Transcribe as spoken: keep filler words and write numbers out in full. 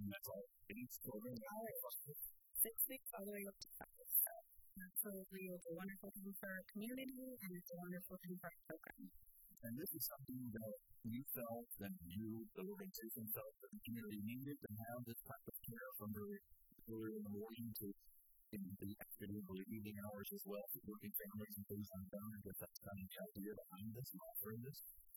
that's all eight children. All right. Six weeks all the way up to five. So absolutely, it's a wonderful thing for our community, and it's a wonderful thing for our program. And this is something that you felt, that you, the organization felt, that the community needed to have this type of care from early, early in the morning to in the afternoon or evening hours as well for working families and things like that. I guess that's kind of the idea behind this and offering this.